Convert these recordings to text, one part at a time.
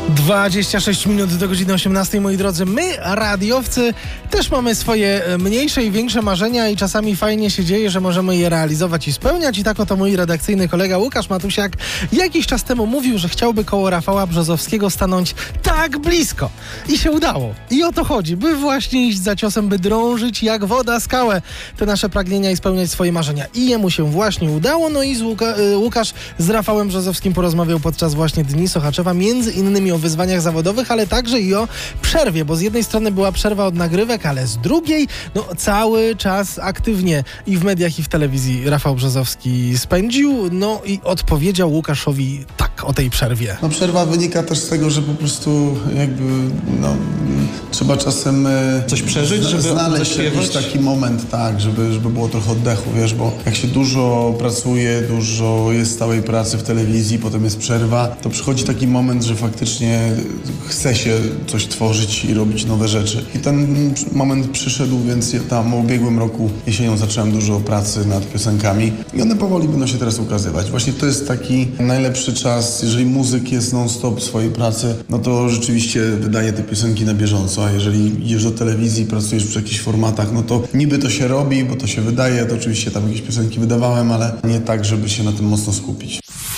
26 minut do godziny 18, moi drodzy. My, radiowcy, też mamy swoje mniejsze i większe marzenia i czasami fajnie się dzieje, że możemy je realizować i spełniać. I tak oto mój redakcyjny kolega Łukasz Matusiak jakiś czas temu mówił, że chciałby koło Rafała Brzozowskiego stanąć tak blisko. I się udało. I o to chodzi, by właśnie iść za ciosem, by drążyć jak woda skałę te nasze pragnienia i spełniać swoje marzenia. I jemu się właśnie udało. No i Łukasz z Rafałem Brzozowskim porozmawiał podczas właśnie Dni Sochaczewa, między innymi o wyzwaniach zawodowych, ale także i o przerwie, bo z jednej strony była przerwa od nagrywek, ale z drugiej, no cały czas aktywnie i w mediach, i w telewizji Rafał Brzozowski spędził, no i odpowiedział Łukaszowi tak o tej przerwie. No przerwa wynika też z tego, że po prostu jakby, no, trzeba czasem coś przeżyć, żeby znaleźć jakiś taki moment, tak, żeby było trochę oddechu, wiesz, bo jak się dużo pracuje, dużo jest stałej pracy w telewizji, potem jest przerwa, to przychodzi taki moment, że faktycznie chce się coś tworzyć i robić nowe rzeczy. I ten moment przyszedł, więc ja tam w ubiegłym roku jesienią zacząłem dużo pracy nad piosenkami i one powoli będą się teraz ukazywać. Właśnie to jest taki najlepszy czas, jeżeli muzyk jest non-stop w swojej pracy, no to rzeczywiście wydaje te piosenki na bieżąco, a jeżeli idziesz do telewizji, pracujesz przy jakichś formatach, no to niby to się robi, bo to się wydaje, to oczywiście tam jakieś piosenki wydawałem, ale nie tak, żeby się na tym mocno skupić.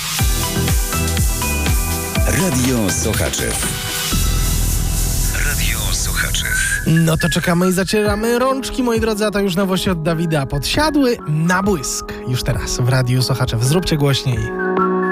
Radio Sochaczew. Radio Sochaczew. No to czekamy i zacieramy rączki, moi drodzy, a to już nowości od Dawida Podsiadły na błysk. Już teraz w Radiu Sochaczew. Zróbcie głośniej.